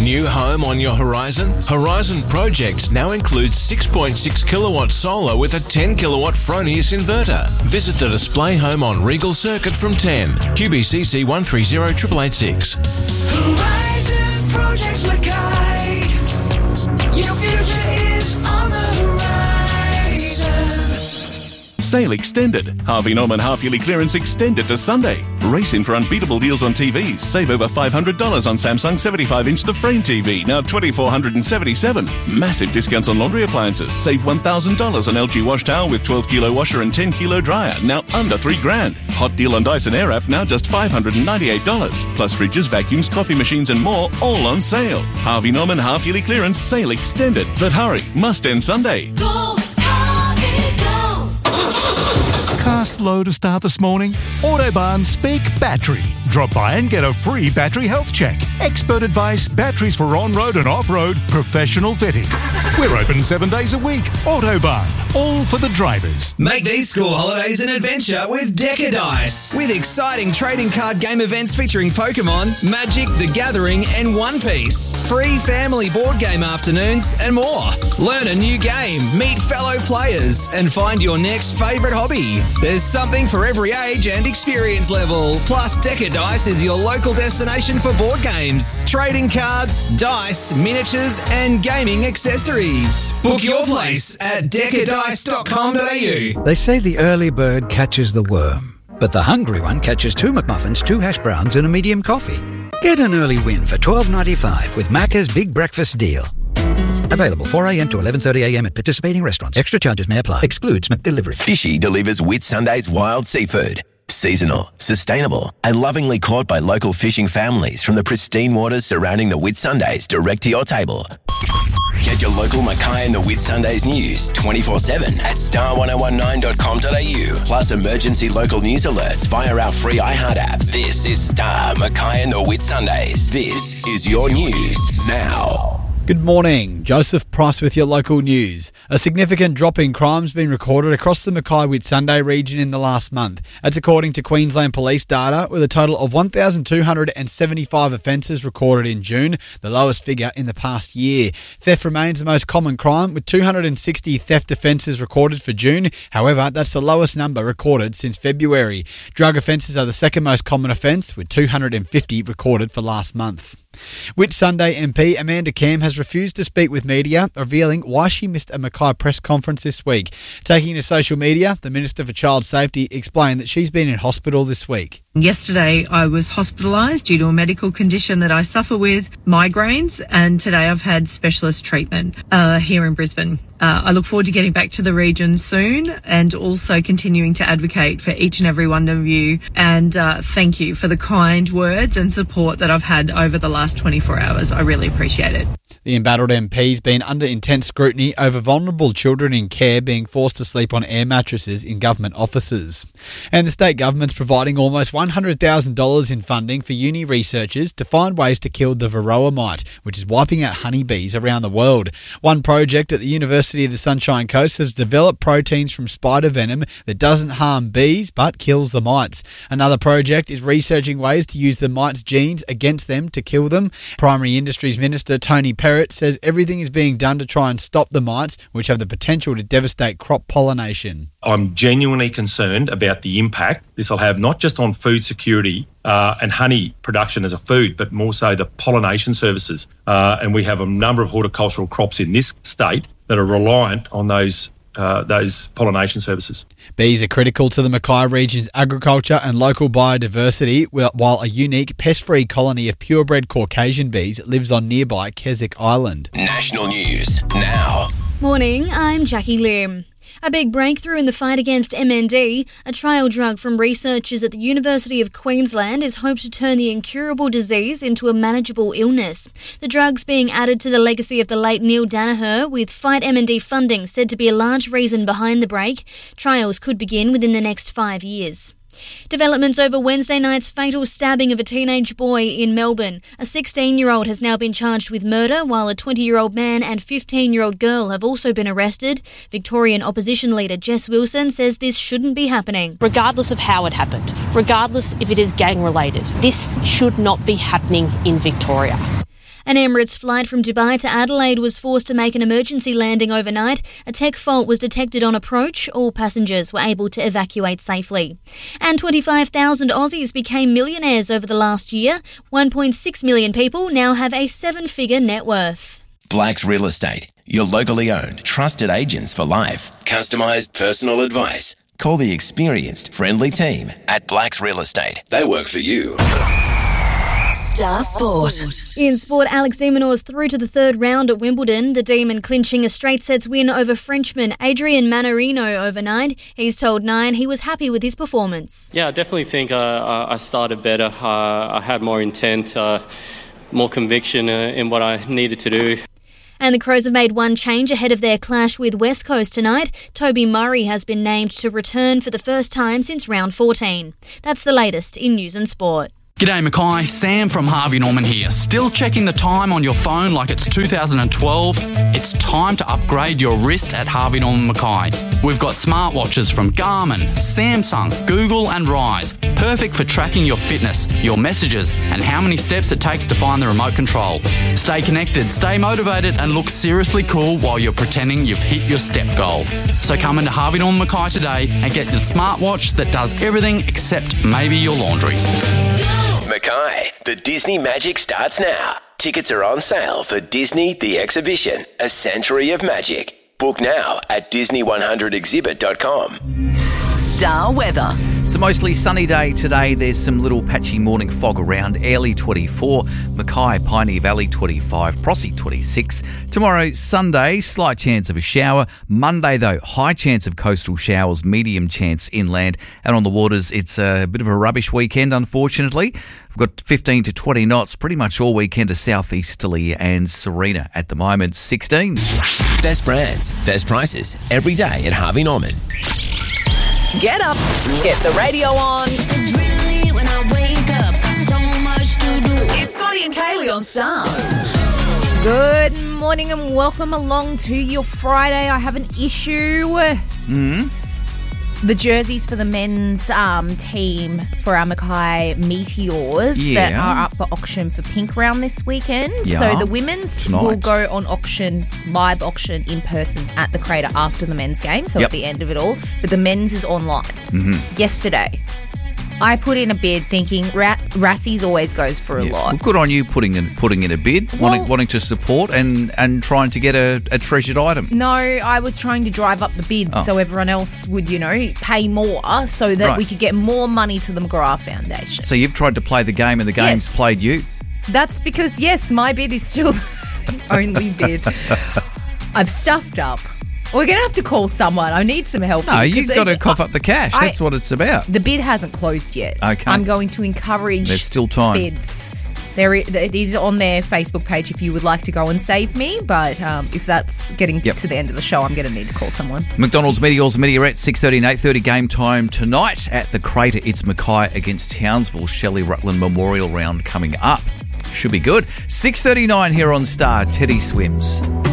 new home on your horizon? Horizon Projects now includes 6.6 kilowatt solar with a 10 kilowatt Fronius inverter. Visit the display home on Regal Circuit from 10. QBCC 130 886. Horizon Projects Mackay. Your future is on the horizon. Sale extended. Harvey Norman half-yearly clearance extended to Sunday. Race in for unbeatable deals on TVs. Save over $500 on Samsung 75-inch The Frame TV, now $2,477. Massive discounts on laundry appliances. Save $1,000 on LG wash towel with 12-kilo washer and 10-kilo dryer, now under $3,000. Hot deal on Dyson Airwrap, now just $598. Plus fridges, vacuums, coffee machines and more, all on sale. Harvey Norman half-yearly clearance sale extended. But hurry, must end Sunday. Go, Harvey, go! Car slow to start this morning? Autobarn Speak Battery. Drop by and get a free battery health check. Expert advice, batteries for on-road and off-road, professional fitting. We're open 7 days a week. Autobarn, all for the drivers. Make these school holidays an adventure with Decker Dice. With exciting trading card game events featuring Pokemon, Magic, The Gathering and One Piece. Free family board game afternoons and more. Learn a new game, meet fellow players and find your next favourite hobby. There's something for every age and experience level. Plus, Decker Dice is your local destination for board games, trading cards, dice, miniatures and gaming accessories. Book your place at deckerdice.com.au. They say the early bird catches the worm, but the hungry one catches 2 McMuffins, 2 hash browns and a medium coffee. Get an early win for $12.95 with Macca's Big Breakfast Deal. Available 4 a.m. to 11:30 a.m. at participating restaurants. Extra charges may apply. Excludes McDelivery. Fishy delivers Whitsundays wild seafood. Seasonal, sustainable, and lovingly caught by local fishing families from the pristine waters surrounding the Whitsundays direct to your table. Get your local Mackay and the Whitsundays news 24/7 at star1019.com.au. Plus emergency local news alerts via our free iHeart app. This is Star Mackay and the Whitsundays. This is your news now. Good morning, Joseph Price with your local news. A significant drop in crime has been recorded across the Mackay-Whitsunday region in the last month. That's according to Queensland Police data, with a total of 1,275 offences recorded in June, the lowest figure in the past year. Theft remains the most common crime, with 260 theft offences recorded for June. However, that's the lowest number recorded since February. Drug offences are the second most common offence, with 250 recorded for last month. Whitsunday MP Amanda Cam has refused to speak with media, revealing why she missed a Mackay press conference this week. Taking to social media, the Minister for Child Safety explained that she's been in hospital this week. Yesterday I was hospitalised due to a medical condition that I suffer with, migraines, and today I've had specialist treatment here in Brisbane. I look forward to getting back to the region soon and also continuing to advocate for each and every one of you. And thank you for the kind words and support that I've had over the last 24 hours. I really appreciate it. The embattled MP's been under intense scrutiny over vulnerable children in care being forced to sleep on air mattresses in government offices. And the state government's providing almost $100,000 in funding for uni researchers to find ways to kill the varroa mite, which is wiping out honeybees around the world. One project at the University of the Sunshine Coast has developed proteins from spider venom that doesn't harm bees but kills the mites. Another project is researching ways to use the mites' genes against them to kill them. Primary Industries Minister Tony Perrott says everything is being done to try and stop the mites, which have the potential to devastate crop pollination. I'm genuinely concerned about the impact this will have not just on food security and honey production as a food, but more so the pollination services. And we have a number of horticultural crops in this state that are reliant on those pollination services. Bees are critical to the Mackay region's agriculture and local biodiversity, while a unique pest-free colony of purebred Caucasian bees lives on nearby Keswick Island. National news now. Morning, I'm Jackie Lim. A big breakthrough in the fight against MND, a trial drug from researchers at the University of Queensland, is hoped to turn the incurable disease into a manageable illness. The drug's being added to the legacy of the late Neil Danaher, with Fight MND funding said to be a large reason behind the break. Trials could begin within the next 5 years. Developments over Wednesday night's fatal stabbing of a teenage boy in Melbourne. A 16-year-old has now been charged with murder, while a 20-year-old man and 15-year-old girl have also been arrested. Victorian opposition leader Jess Wilson says this shouldn't be happening. Regardless of how it happened, regardless if it is gang-related, this should not be happening in Victoria. An Emirates flight from Dubai to Adelaide was forced to make an emergency landing overnight. A tech fault was detected on approach. All passengers were able to evacuate safely. And 25,000 Aussies became millionaires over the last year. 1.6 million people now have a 7-figure net worth. Blacks Real Estate, your locally owned, trusted agents for life. Customised personal advice. Call the experienced, friendly team at Blacks Real Estate. They work for you. Star Sport. In sport, Alex de Minaur's through to the third round at Wimbledon. The Demon clinching a straight sets win over Frenchman Adrian Manarino overnight. He's told Nine he was happy with his performance. Yeah, I definitely think I started better. I had more intent, more conviction in what I needed to do. And the Crows have made one change ahead of their clash with West Coast tonight. Toby Murray has been named to return for the first time since round 14. That's the latest in news and sport. G'day Mackay, Sam from Harvey Norman here. Still checking the time on your phone like it's 2012? It's time to upgrade your wrist at Harvey Norman Mackay. We've got smartwatches from Garmin, Samsung, Google and Rise. Perfect for tracking your fitness, your messages and how many steps it takes to find the remote control. Stay connected, stay motivated and look seriously cool while you're pretending you've hit your step goal. So come into Harvey Norman Mackay today and get your smartwatch that does everything except maybe your laundry. Mackay, the Disney Magic starts now. Tickets are on sale for Disney The Exhibition, A Century of Magic. Book now at Disney100exhibit.com. Star weather. It's a mostly sunny day today. There's some little patchy morning fog around. Airlie 24, Mackay, Pioneer Valley 25, Prossie 26. Tomorrow, Sunday, slight chance of a shower. Monday, though, high chance of coastal showers, medium chance inland. And on the waters, it's a bit of a rubbish weekend, unfortunately. We've got 15 to 20 knots pretty much all weekend to southeasterly and serena at the moment. 16. Best brands, best prices, every day at Harvey Norman. Get up, get the radio on. When I wake up, got so much to do. It's Scotty and Kaylee on Star. Good morning and welcome along to your Friday. I have an issue. The jerseys for the men's team for our Mackay Meteors that are up for auction for Pink Round this weekend. Yeah. So the women's will go on auction, live auction in person at the Crater after the men's game, so at the end of it all. But the men's is online. Yesterday, I put in a bid thinking Rassies always goes for a lot. Well, good on you putting in a bid, wanting to support and trying to get a treasured item. No, I was trying to drive up the bids so everyone else would, pay more so that we could get more money to the McGrath Foundation. So you've tried to play the game and the game's played you. That's because, yes, my bid is still the only bid. I've stuffed up. We're going to have to call someone. I need some help. No, you've got to cough up the cash. That's what it's about. The bid hasn't closed yet. Okay. I'm going to encourage There's still time. bids. It is on their Facebook page if you would like to go and save me. But if that's getting to the end of the show, I'm going to need to call someone. McDonald's Meteors Meteorettes, 6:30 and 8:30 game time tonight at the Crater. It's Mackay against Townsville. Shelley Rutland Memorial Round coming up. Should be good. 6:39 here on Star. Teddy Swims.